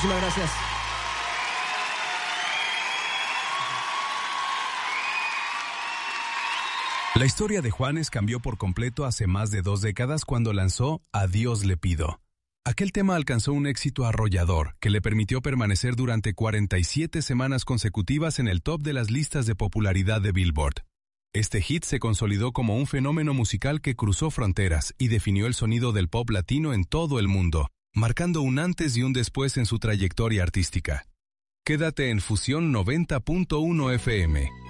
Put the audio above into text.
Muchísimas gracias. La historia de Juanes cambió por completo hace más de 2 décadas cuando lanzó A Dios le pido. Aquel tema alcanzó un éxito arrollador que le permitió permanecer durante 47 semanas consecutivas en el top de las listas de popularidad de Billboard. Este hit se consolidó como un fenómeno musical que cruzó fronteras y definió el sonido del pop latino en todo el mundo, marcando un antes y un después en su trayectoria artística. Quédate en Fusión 90.1 FM.